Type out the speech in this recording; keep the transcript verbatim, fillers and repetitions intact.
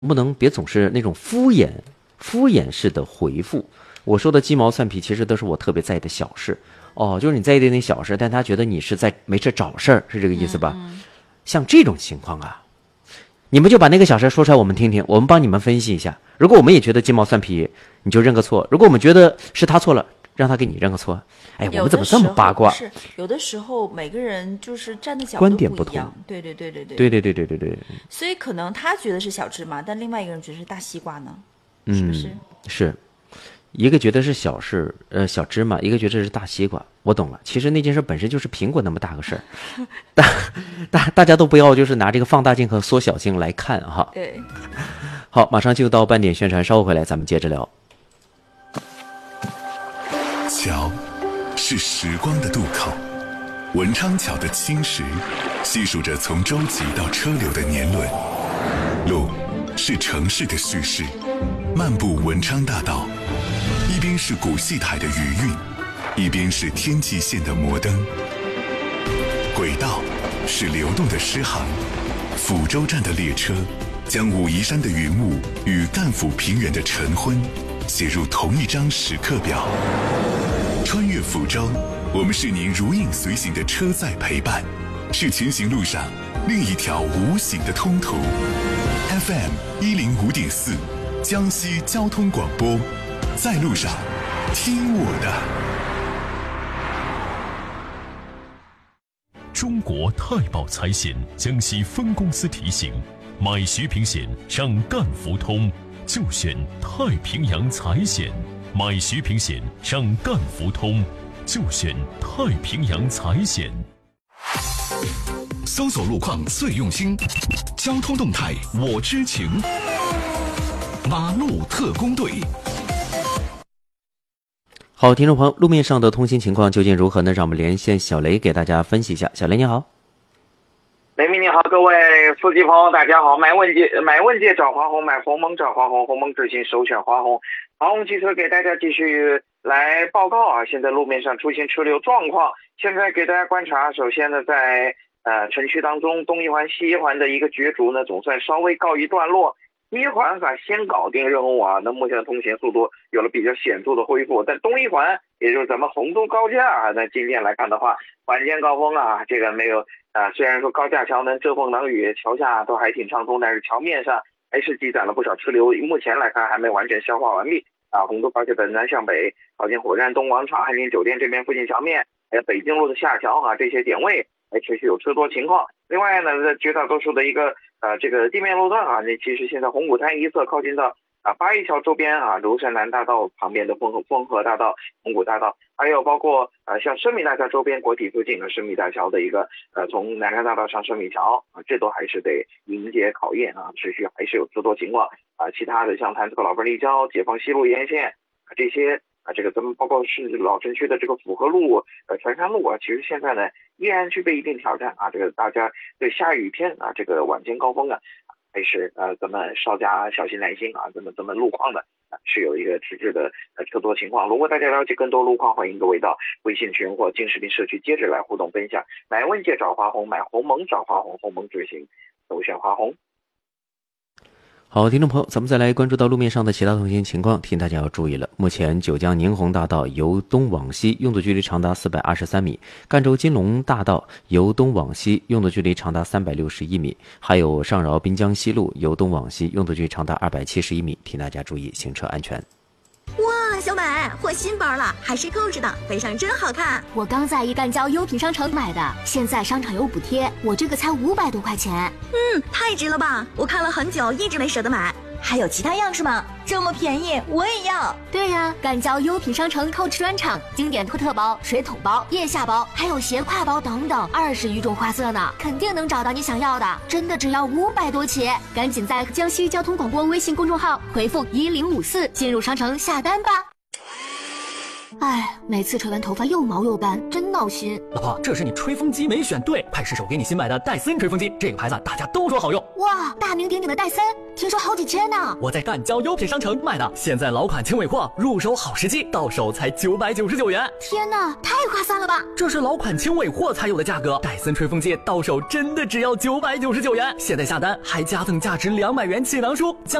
不能别总是那种敷衍敷衍式的回复。我说的鸡毛蒜皮其实都是我特别在意的小事哦，就是你在意的那小事，但他觉得你是在没事找事儿，是这个意思吧？嗯嗯，像这种情况啊，你们就把那个小事说出来，我们听听，我们帮你们分析一下。如果我们也觉得鸡毛蒜皮，你就认个错；如果我们觉得是他错了，让他给你认个错。哎，我们怎么这么八卦？ 是有的时候每个人就是站的角度观点不同， 对对对对对对对对对对对。 所以可能他觉得是小芝麻，但另外一个人觉得是大西瓜呢，是不是？ 嗯，是。一个觉得是小事，呃，小芝麻；一个觉得是大西瓜。我懂了，其实那件事本身就是苹果那么大个事儿，大大大家都不要就是拿这个放大镜和缩小镜来看哈。 对， 好，马上就到半点宣传，稍后回来咱们接着聊。 桥是时光的渡口，文昌桥的青石细数着从舟楫到车流的年轮。路是城市的叙事，漫步文昌大道，一边是古戏台的余韵，一边是天际线的摩登。轨道是流动的诗行，抚州站的列车将武夷山的云雾与赣抚平原的晨昏写入同一张时刻表。穿越抚州，我们是您如影随形的车载陪伴，是前行路上另一条无形的通途。F M 一零五点四，江西交通广播，在路上，听我的。 中国太保财险江西分公司提醒：买徐平险上赣福通，就选太平洋财险。买徐平险上赣福通，就选太平洋财险。 搜索路况最用心，交通动态我知情。马路特工队。 好，听众朋友，路面上的通行情况究竟如何呢？让我们连线小雷给大家分析一下。小雷你好。 雷鸣你好，各位司机朋友大家好。买问界买问界找华虹，买鸿蒙找华虹，鸿蒙执行首选华虹。华虹汽车给大家继续来报告啊，现在路面上出现车流状况。现在给大家观察，首先呢，在呃城区当中，东一环西一环的一个角逐呢，总算稍微告一段落。一环啊先搞定任务啊，那目前的通行速度有了比较显著的恢复。但东一环，也就是咱们洪都高架啊，那今天来看的话，晚间高峰啊，这个没有啊，虽然说高架桥能遮风挡雨，桥下都还挺畅通，但是桥面上还是积攒了不少车流。目前来看还没完全消化完毕啊。洪都高架的南向北，靠近火车站东广场、翰林酒店这边附近桥面，还有北京路的下桥啊，这些点位还持续有车多情况。另外呢，在绝大多数的一个呃这个地面路段啊，那其实现在红谷滩一侧靠近到啊八一桥周边啊，庐山南大道旁边的丰和丰和大道、红谷大道，还有包括呃像生米大桥周边国体附近的生米大桥的一个呃从南山大道上生米桥啊，这都还是得迎接考验啊，持续还是有车多情况啊。其他的像潭子老奔立交、解放西路沿线啊这些啊，这个咱们包括是老城区的这个辅和路、呃泉山路啊，其实现在呢依然具备一定挑战啊。这个大家对下雨天啊，这个晚间高峰啊，还是呃咱们稍加小心耐心啊。咱们咱们路况的啊是有一个迟滞的呃车多情况。如果大家了解更多路况，欢迎各位到微信群或金视频社区接着来互动分享。买问界找华虹，买鸿蒙找华虹，鸿蒙执行首选华虹。 好，听众朋友，咱们再来关注到路面上的其他通行情况，提醒大家要注意了。目前九江宁洪大道由东往西拥堵距离长达四百二十三米，赣州金龙大道由东往西拥堵距离长达三百六十一米，还有上饶滨江西路由东往西拥堵距离长达二百七十一米，提醒大家注意行车安全。 哇，小美换新包了，还是购置的，背上真好看。 我刚在一赣交优品商城买的，现在商场有补贴，我这个才五百多块钱。 嗯，太值了吧！我看了很久，一直没舍得买。还有其他样式吗？这么便宜，我也要。 对呀，赣交优品商城购置专场，经典托特包、水桶包、腋下包，还有斜挎包等等，二十余种花色呢，肯定能找到你想要的。真的只要五百多起，赶紧在江西交通广播微信公众号回复一零五四进入商城下单吧。 哎，每次吹完头发又毛又斑，真闹心。 老婆，这是你吹风机没选对，派失手给你新买的戴森吹风机，这个牌子大家都说好用。 哇，大名鼎鼎的戴森，听说好几千呢。 我在淡江优品商城买的，现在老款轻尾货，入手好时机，到手才九百九十九元。 天哪，太划算了吧！ 这是老款轻尾货才有的价格，戴森吹风机到手真的只要九百九十九元。现在下单还加赠价值两百元气囊书。